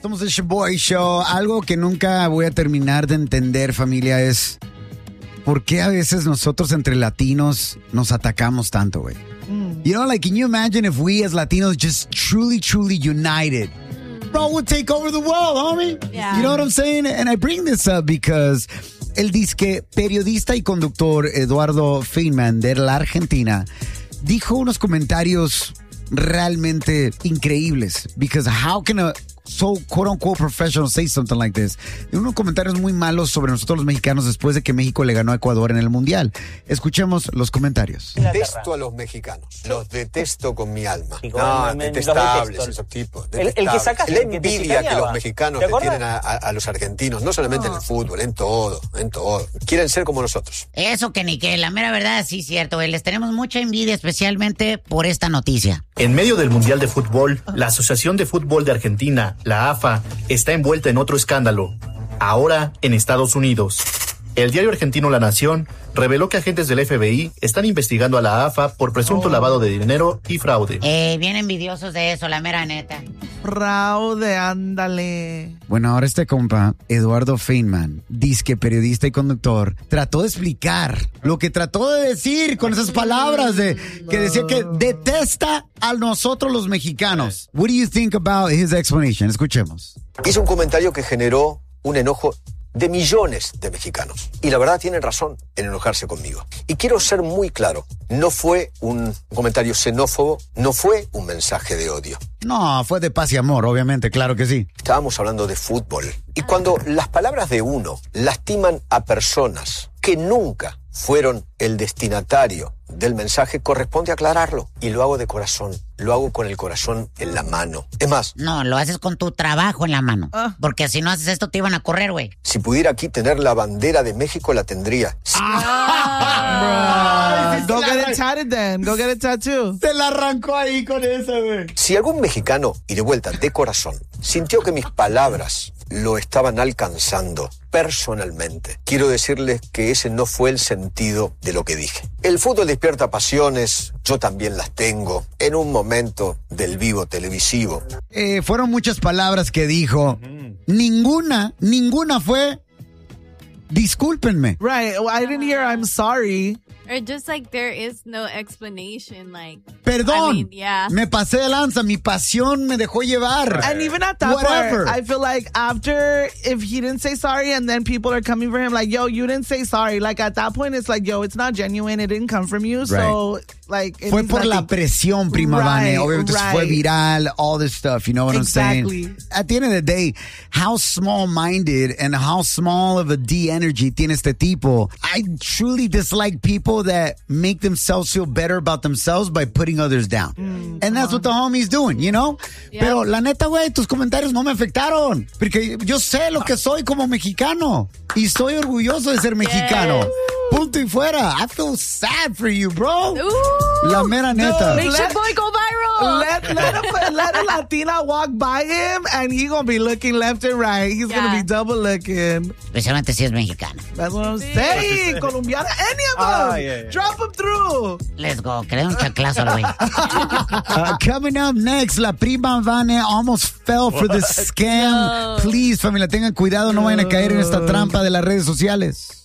Somos el Shoboy Show. Algo que nunca voy a terminar de entender, familia, es por qué a veces nosotros entre latinos nos atacamos tanto, güey. You know, like, can you imagine if we as Latinos just truly united? Bro, we'll take over the world, homie. Yeah. You know what I'm saying? And I bring this up because el disque periodista y conductor Eduardo Feynman de la Argentina dijo unos comentarios realmente increíbles. Because how can a quote-unquote professional say something like this? Unos comentarios muy malos sobre nosotros los mexicanos después de que México le ganó a Ecuador en el Mundial. Escuchemos los comentarios. Detesto a los mexicanos. Los detesto con mi alma. No, detestables esos tipos. El que sacas, la el que te envidia que chicaneaba. los mexicanos ¿Te le acuerdas? tienen a los argentinos, no solamente en el fútbol, en todo. Quieren ser como nosotros. Eso que ni que, la mera verdad, sí, cierto, güey. Les tenemos mucha envidia, especialmente por esta noticia. En medio del Mundial de Fútbol, la Asociación de Fútbol de Argentina, la AFA, está envuelta en otro escándalo, ahora en Estados Unidos. El diario argentino La Nación reveló que agentes del FBI están investigando a la AFA por presunto lavado de dinero y fraude. Bien envidiosos de eso, la mera neta. Fraude, ándale. Bueno, ahora este compa, Eduardo Feynman, disque periodista y conductor, trató de explicar lo que trató de decir con esas palabras que decía que detesta a nosotros los mexicanos. What do you think about his explanation? Escuchemos. Hizo un comentario que generó un enojo de millones de mexicanos. Y la verdad tienen razón en enojarse conmigo. Y quiero ser muy claro, no fue un comentario xenófobo, no fue un mensaje de odio. No, fue de paz y amor, obviamente, claro que sí. Estábamos hablando de fútbol. Y cuando las palabras de uno lastiman a personas que nunca fueron el destinatario del mensaje, corresponde aclararlo. Y lo hago de corazón. Lo hago con el corazón en la mano. Es más... No, lo haces con tu trabajo en la mano. Porque si no haces esto, te iban a correr, güey. Si pudiera aquí tener la bandera de México, la tendría. Go get it tatted then. Go get it tattooed. Se la arrancó ahí con esa, güey. Si algún mexicano, y de vuelta, de corazón, sintió que mis palabras lo estaban alcanzando personalmente, quiero decirles que ese no fue el sentido de lo que dije. El fútbol despierta pasiones, yo también las tengo, en un momento del vivo televisivo. Fueron muchas palabras que dijo. Ninguna fue discúlpenme. Right. Well, I didn't hear I'm sorry. Or just like there is no explanation, like... Perdón, I mean, yeah. me pasé de lanza, mi pasión me dejó llevar. And even at that Whatever. part, I feel like after, if he didn't say sorry and then people are coming for him like, yo, you didn't say sorry. Like at that point, it's like, yo, it's not genuine. It didn't come from you. So like... Fue por la presión, prima Vane. Obviamente fue viral, all this stuff, you know what I'm saying? At the end of the day, how small-minded and how small of a D-energy tiene este tipo. I truly dislike people that make themselves feel better about themselves by putting others down. And that's what the homie's doing, you know? Yeah. Pero la neta, güey, tus comentarios no me afectaron. Porque yo sé lo que soy como mexicano. Y estoy orgulloso de ser mexicano. Punto y fuera. I feel sad for you, bro. Ooh. La mera neta. Make your boy go viral. Let a Latina walk by him and he gonna be looking left and right. He's gonna be double looking. Especialmente si es mexicano. That's what I'm saying. Colombiana, any of them. Drop them through. Let's go. Que le dé un chaclazo al güey. Coming up next, la prima Vane almost fell for this scam. Please, familia, tengan cuidado, no vayan a caer en esta trampa de las redes sociales.